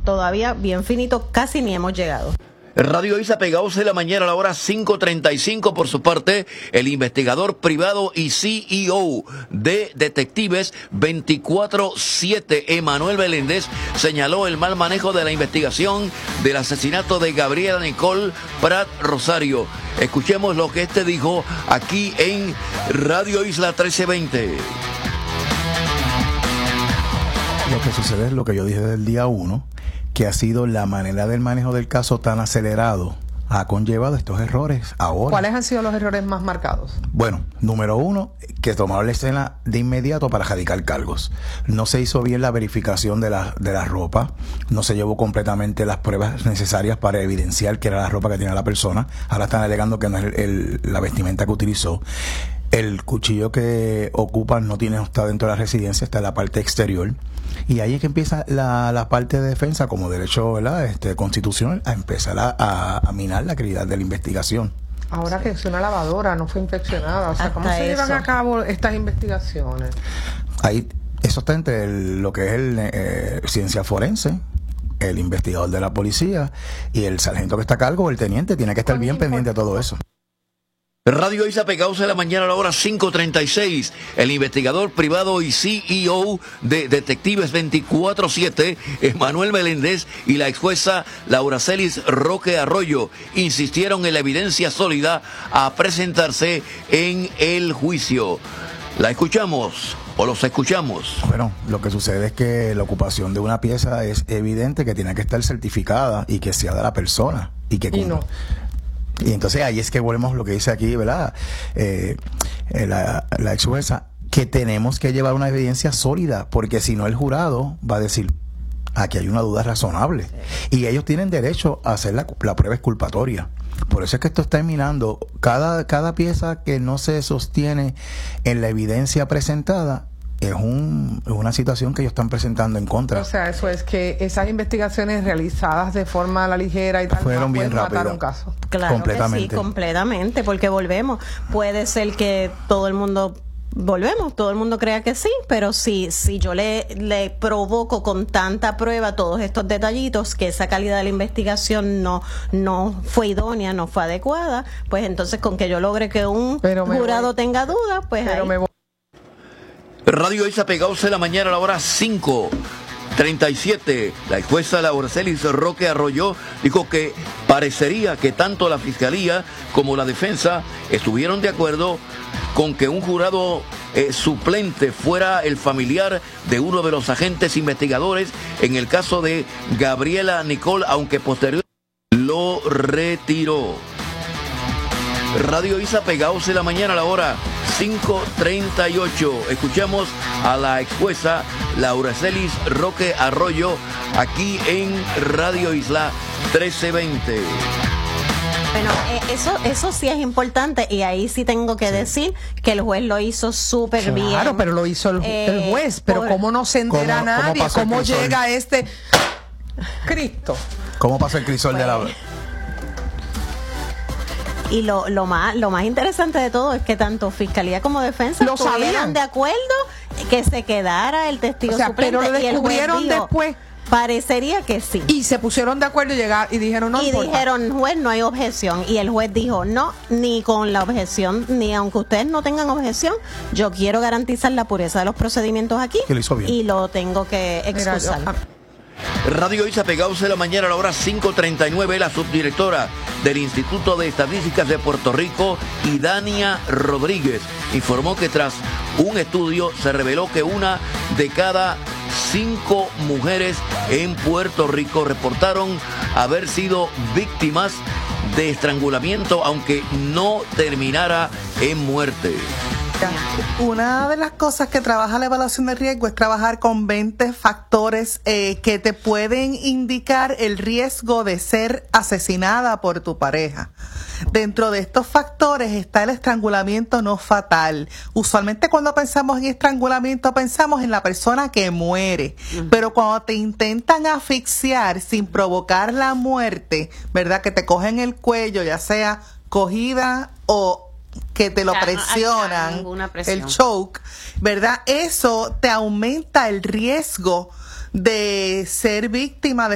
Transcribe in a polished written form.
todavía bien finito, casi ni hemos llegado. Radio Isla Pegados de la mañana a la hora 5:35. Por su parte, el investigador privado y CEO de Detectives 24/7, Emanuel Meléndez, señaló el mal manejo de la investigación del asesinato de Gabriela Nicole Prat Rosario. Escuchemos lo que este dijo aquí en Radio Isla 1320. Lo que sucede es lo que yo dije del día 1, que ha sido la manera del manejo del caso tan acelerado, ha conllevado estos errores ahora. ¿Cuáles han sido los errores más marcados? Bueno, número 1, que tomaron la escena de inmediato para radicar cargos. No se hizo bien la verificación de la ropa, no se llevó completamente las pruebas necesarias para evidenciar que era la ropa que tenía la persona. Ahora están alegando que no es la vestimenta que utilizó. El cuchillo que ocupan no está dentro de la residencia, está en la parte exterior. Y ahí es que empieza la parte de defensa como derecho, ¿verdad? Constitucional, a empezar a minar la calidad de la investigación. Ahora que es una lavadora, no fue inspeccionada. O sea, ¿cómo se llevan a cabo estas investigaciones? Ahí, eso está entre lo que es ciencia forense, el investigador de la policía y el sargento que está a cargo, el teniente, tiene que estar bien pendiente de todo eso. Radio Isla Pegados de la mañana a la hora 5:36. El investigador privado y CEO de Detectives 24/7, Emanuel Meléndez, y la ex jueza Laura Celis Roque Arroyo insistieron en la evidencia sólida a presentarse en el juicio. ¿La escuchamos o los escuchamos? Bueno, lo que sucede es que la ocupación de una pieza es evidente que tiene que estar certificada y que sea de la persona. Y no. Y entonces ahí es que volvemos lo que dice aquí, ¿verdad? La ex jueza, que tenemos que llevar una evidencia sólida, porque si no el jurado va a decir, aquí hay una duda razonable. Y ellos tienen derecho a hacer la prueba exculpatoria. Por eso es que esto está minando cada pieza que no se sostiene en la evidencia presentada. Es una situación que ellos están presentando en contra. O sea, eso es que esas investigaciones realizadas de forma a la ligera y tal fueron bien rápidas. Matar un caso. Claro que sí, completamente, porque volvemos. Puede ser que todo el mundo crea que sí, pero si yo le provoco con tanta prueba todos estos detallitos que esa calidad de la investigación no fue idónea, no fue adecuada, pues entonces con que yo logre que un jurado tenga dudas, pues Radio Isla Pegados de la mañana a la hora 5:37. La jueza Laura Celis Roque Arroyo dijo que parecería que tanto la fiscalía como la defensa estuvieron de acuerdo con que un jurado suplente fuera el familiar de uno de los agentes investigadores en el caso de Gabriela Nicole, aunque posteriormente lo retiró. Radio Isla Pegados de la mañana a la hora 5:38. Escuchamos a la ex jueza Laura Celis Roque Arroyo aquí en Radio Isla 1320. Bueno, eso sí es importante, y ahí sí tengo que decir que el juez lo hizo súper bien. Claro, pero lo hizo el juez. Pero ¿cómo no se entera nadie? ¿Cómo llega Cristo? ¿Cómo pasa el crisol de la... Y lo más interesante de todo es que tanto fiscalía como defensa estuvieron de acuerdo que se quedara el testigo suplente. Pero lo descubrieron después. Parecería que sí. Y se pusieron de acuerdo y dijeron no. Y dijeron, juez, no hay objeción. Y el juez dijo, no, ni con la objeción, ni aunque ustedes no tengan objeción, yo quiero garantizar la pureza de los procedimientos aquí. Que lo hizo bien. Y lo tengo que excusar. Radio Isla Pegados de la mañana a la hora 5:39. La subdirectora del Instituto de Estadísticas de Puerto Rico, Idania Rodríguez, informó que tras un estudio se reveló que 1 de cada 5 mujeres en Puerto Rico reportaron haber sido víctimas de estrangulamiento, aunque no terminara en muerte. Una de las cosas que trabaja la evaluación de riesgo es trabajar con 20 factores que te pueden indicar el riesgo de ser asesinada por tu pareja. Dentro de estos factores está el estrangulamiento no fatal. Usualmente cuando pensamos en estrangulamiento pensamos en la persona que muere, pero cuando te intentan asfixiar sin provocar la muerte, ¿verdad? Que te cogen el cuello, ya sea cogida o que te lo presionan, el choke, ¿verdad? Eso te aumenta el riesgo de ser víctima de